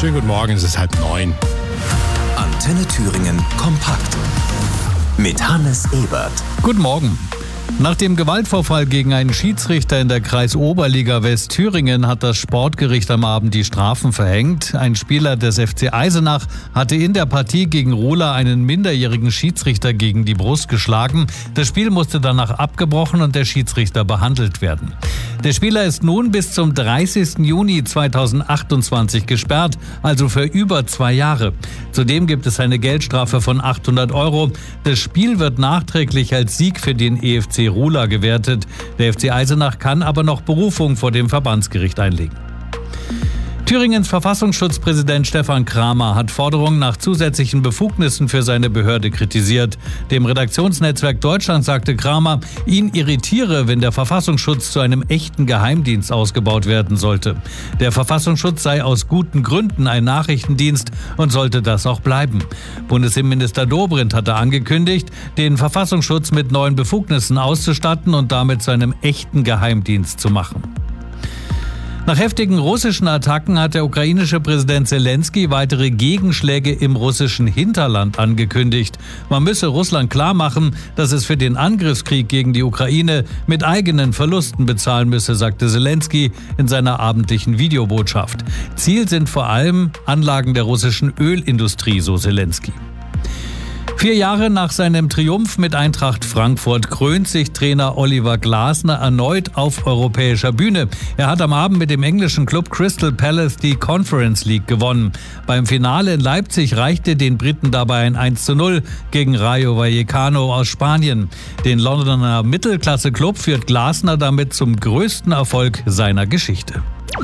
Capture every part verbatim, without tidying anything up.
Schönen guten Morgen, es ist halb neun. Antenne Thüringen kompakt mit Hannes Ebert. Guten Morgen. Nach dem Gewaltvorfall gegen einen Schiedsrichter in der Kreisoberliga Westthüringen hat das Sportgericht am Abend die Strafen verhängt. Ein Spieler des F C Eisenach hatte in der Partie gegen Rola einen minderjährigen Schiedsrichter gegen die Brust geschlagen. Das Spiel musste danach abgebrochen und der Schiedsrichter behandelt werden. Der Spieler ist nun bis zum dreißigsten Juni zweitausendachtundzwanzig gesperrt, also für über zwei Jahre. Zudem gibt es eine Geldstrafe von achthundert Euro. Das Spiel wird nachträglich als Sieg für den E F C Rola gewertet. Der F C Eisenach kann aber noch Berufung vor dem Verbandsgericht einlegen. Thüringens Verfassungsschutzpräsident Stefan Kramer hat Forderungen nach zusätzlichen Befugnissen für seine Behörde kritisiert. Dem Redaktionsnetzwerk Deutschland sagte Kramer, ihn irritiere, wenn der Verfassungsschutz zu einem echten Geheimdienst ausgebaut werden sollte. Der Verfassungsschutz sei aus guten Gründen ein Nachrichtendienst und sollte das auch bleiben. Bundesinnenminister Dobrindt hatte angekündigt, den Verfassungsschutz mit neuen Befugnissen auszustatten und damit zu einem echten Geheimdienst zu machen. Nach heftigen russischen Attacken hat der ukrainische Präsident Zelensky weitere Gegenschläge im russischen Hinterland angekündigt. Man müsse Russland klarmachen, dass es für den Angriffskrieg gegen die Ukraine mit eigenen Verlusten bezahlen müsse, sagte Zelensky in seiner abendlichen Videobotschaft. Ziel sind vor allem Anlagen der russischen Ölindustrie, so Zelensky. Vier Jahre nach seinem Triumph mit Eintracht Frankfurt krönt sich Trainer Oliver Glasner erneut auf europäischer Bühne. Er hat am Abend mit dem englischen Club Crystal Palace die Conference League gewonnen. Beim Finale in Leipzig reichte den Briten dabei ein eins zu null gegen Rayo Vallecano aus Spanien. Den Londoner Mittelklasse-Club führt Glasner damit zum größten Erfolg seiner Geschichte.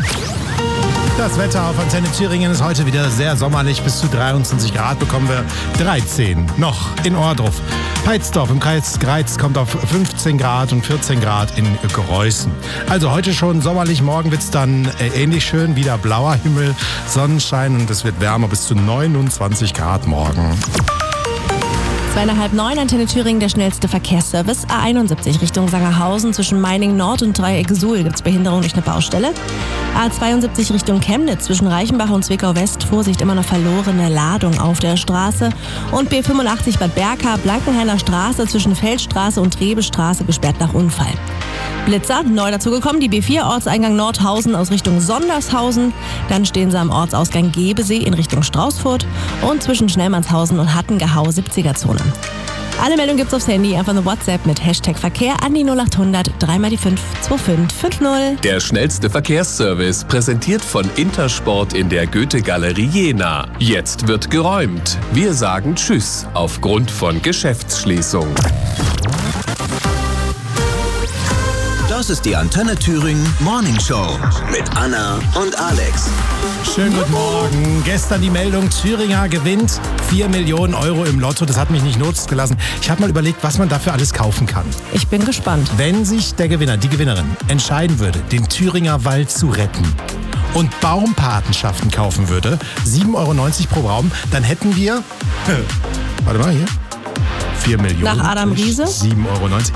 Das Wetter auf Antenne Thüringen ist heute wieder sehr sommerlich. Bis zu dreiundzwanzig Grad bekommen wir dreizehn noch in Ohrdruf. Peitzdorf im Kreis Greiz kommt auf fünfzehn Grad und vierzehn Grad in Greußen. Also heute schon sommerlich, morgen wird es dann ähnlich schön, wieder blauer Himmel, Sonnenschein und es wird wärmer bis zu neunundzwanzig Grad morgen. Zweieinhalb neun, Antenne Thüringen, der schnellste Verkehrsservice. A einundsiebzig Richtung Sangerhausen zwischen Meiningen Nord und Dreieck Suhl gibt es Behinderung durch eine Baustelle. A zweiundsiebzig Richtung Chemnitz zwischen Reichenbach und Zwickau West. Vorsicht, immer noch verlorene Ladung auf der Straße. Und B fünfundachtzig Bad Berka, Blankenhainer Straße zwischen Feldstraße und Trebestraße gesperrt nach Unfall. Blitzer, neu dazugekommen, die B vier Ortseingang Nordhausen aus Richtung Sondershausen. Dann stehen sie am Ortsausgang Gebesee in Richtung Straußfurt und zwischen Schnellmannshausen und Hattengehau siebziger Zone. Alle Meldungen gibt's aufs Handy, einfach eine WhatsApp mit Hashtag Verkehr an die null acht hundert drei mal die fünf zwei fünf fünf null. Der schnellste Verkehrsservice, präsentiert von Intersport in der Goethe-Galerie Jena. Jetzt wird geräumt. Wir sagen Tschüss aufgrund von Geschäftsschließung. Das ist die Antenne Thüringen Morning Show mit Anna und Alex. Schönen guten Morgen. Gestern die Meldung, Thüringer gewinnt vier Millionen Euro im Lotto. Das hat mich nicht losgelassen. Ich habe mal überlegt, was man dafür alles kaufen kann. Ich bin gespannt. Wenn sich der Gewinner, die Gewinnerin, entscheiden würde, den Thüringer Wald zu retten und Baumpatenschaften kaufen würde, sieben Euro neunzig pro Baum, dann hätten wir, warte mal hier, vier Millionen. Nach Adam Riese? sieben Euro neunzig.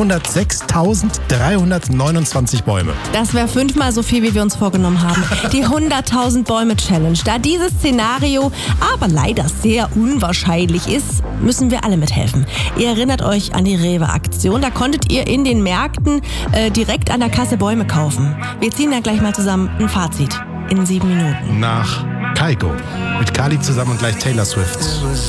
fünfhundertsechstausenddreihundertneunundzwanzig Bäume. Das wäre fünfmal so viel, wie wir uns vorgenommen haben. Die hunderttausend Bäume Challenge. Da dieses Szenario aber leider sehr unwahrscheinlich ist, müssen wir alle mithelfen. Ihr erinnert euch an die Rewe-Aktion. Da konntet ihr in den Märkten äh, direkt an der Kasse Bäume kaufen. Wir ziehen da gleich mal zusammen ein Fazit in sieben Minuten. Nach Kaiko. Mit Kali zusammen und gleich Taylor Swift.